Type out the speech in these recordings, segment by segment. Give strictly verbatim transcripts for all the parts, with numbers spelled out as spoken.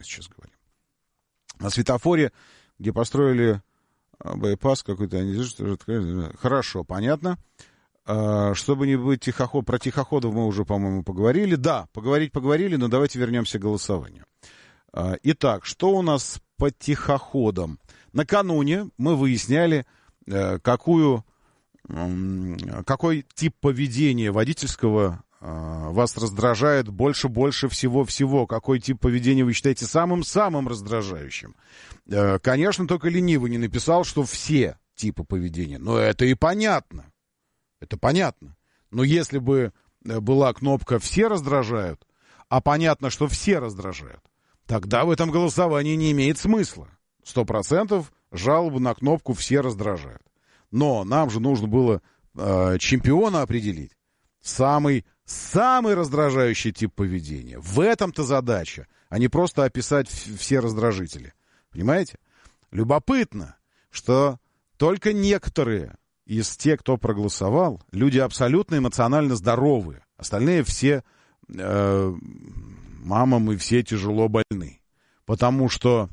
мы сейчас говорим. На светофоре, где построили байпас какой-то, они... Хорошо, понятно. Чтобы не быть тихоход... Про тихоходов мы уже, по-моему, поговорили. Да, поговорить поговорили, но давайте вернемся к голосованию. Итак, что у нас по тихоходам? Накануне мы выясняли, какую, какой тип поведения водительского вас раздражает больше-больше всего-всего. Какой тип поведения вы считаете самым-самым раздражающим? Конечно, только ленивый не написал, что все типы поведения. Но это и понятно. Это понятно. Но если бы была кнопка «Все раздражают», а понятно, что все раздражают, тогда в этом голосовании не имеет смысла. Сто процентов жалобы на кнопку «Все раздражают». Но нам же нужно было э, чемпиона определить. Самый, самый раздражающий тип поведения. В этом-то задача, а не просто описать все раздражители. Понимаете? Любопытно, что только некоторые из тех, кто проголосовал, люди абсолютно эмоционально здоровые. Остальные все э, мамам и все тяжело больны. Потому что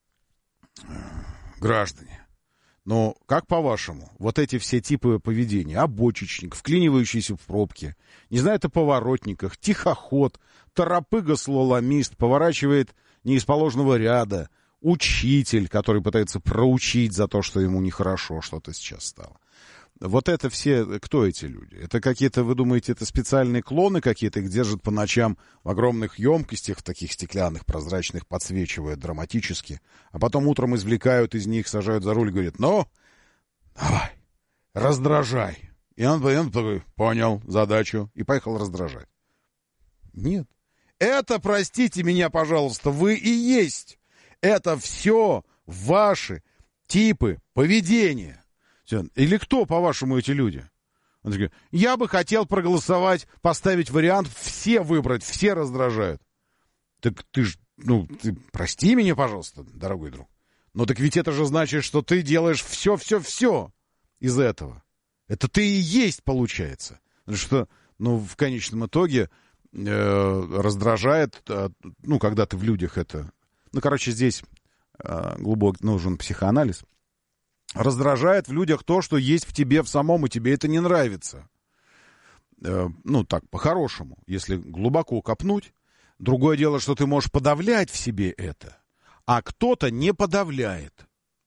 э, граждане, но как по-вашему, вот эти все типы поведения, обочечник, вклинивающийся в пробки, не знаю, это поворотниках, тихоход, торопыга-слаломист, поворачивает не из положенного ряда, учитель, который пытается проучить за то, что ему нехорошо что-то сейчас стало. Вот это все, кто эти люди? Это какие-то, вы думаете, это специальные клоны какие-то, их держат по ночам в огромных емкостях, в таких стеклянных, прозрачных, подсвечивают драматически, а потом утром извлекают из них, сажают за руль и говорят: ну, давай, раздражай. И он, он такой: понял задачу, и поехал раздражать. Нет. Это, простите меня, пожалуйста, вы и есть. Это все ваши типы поведения. Или кто, по-вашему, эти люди? Он такой: я бы хотел проголосовать, поставить вариант «все выбрать», «все раздражают». Так ты ж, ну, ты прости меня, пожалуйста, дорогой друг. Но так ведь это же значит, что ты делаешь все-все-все из этого. Это ты и есть, получается. Что, ну, в конечном итоге э, раздражает, э, ну, когда ты в людях это... Ну, короче, здесь э, глубокий нужен психоанализ. Раздражает в людях то, что есть в тебе в самом, и тебе это не нравится. Э, ну, так, по-хорошему, если глубоко копнуть. Другое дело, что ты можешь подавлять в себе это, а кто-то не подавляет.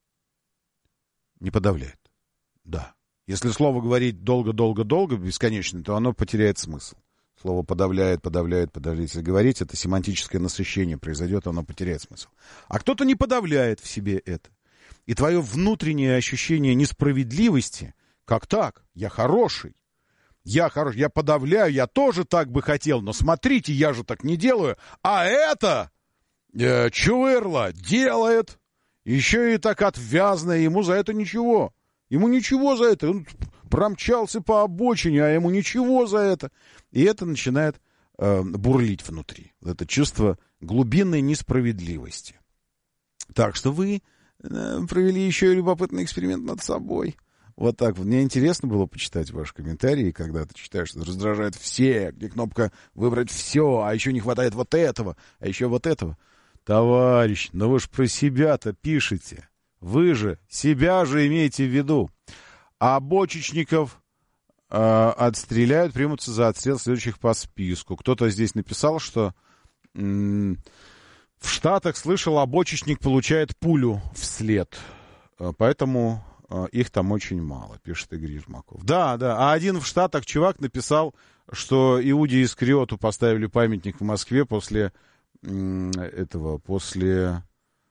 Не подавляет, да. Если слово говорить долго-долго-долго, бесконечно, то оно потеряет смысл. Слово подавляет, подавляет, подавляет. Если говорить, это семантическое насыщение произойдет, оно потеряет смысл. А кто-то не подавляет в себе это. И твое внутреннее ощущение несправедливости, как так? Я хороший, я хороший, я подавляю, я тоже так бы хотел, но смотрите, я же так не делаю, а это э, чувырло делает, еще и так отвязно, ему за это ничего, ему ничего за это, он промчался по обочине, а ему ничего за это. И это начинает э, бурлить внутри, это чувство глубинной несправедливости. Так что вы провели еще и любопытный эксперимент над собой. Вот так вот. Мне интересно было почитать ваши комментарии, когда ты читаешь, что раздражает все, где кнопка «выбрать все», а еще не хватает вот этого, а еще вот этого. Товарищ, ну вы же про себя-то пишете. Вы же себя же имеете в виду. А бочечников э, отстреляют, примутся за отстрел следующих по списку. Кто-то здесь написал, что... М- В Штатах, слышал, обочечник получает пулю вслед. Поэтому их там очень мало, пишет Игорь Ермаков. Да, да. А один в Штатах чувак написал, что Иуде Искариоту поставили памятник в Москве после этого, после...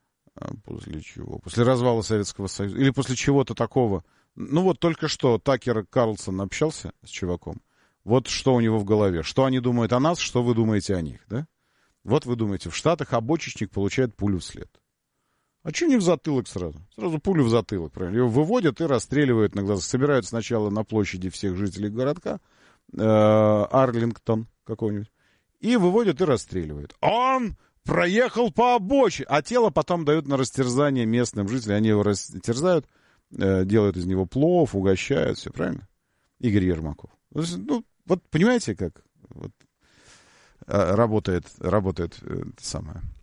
После чего? После развала Советского Союза. Или после чего-то такого. Ну вот только что Такер Карлсон общался с чуваком. Вот что у него в голове. Что они думают о нас, что вы думаете о них, да? Вот вы думаете, в Штатах обочечник получает пулю вслед. А что не в затылок сразу? Сразу пулю в затылок, правильно? Его выводят и расстреливают на глазах. Собирают сначала на площади всех жителей городка, э, Арлингтон какой-нибудь, и выводят и расстреливают. Он проехал по обочине, а тело потом дают на растерзание местным жителям. Они его растерзают, э, делают из него плов, угощают, все правильно? Игорь Ермаков. Ну, вот понимаете, как... Вот, работает, работает это самое.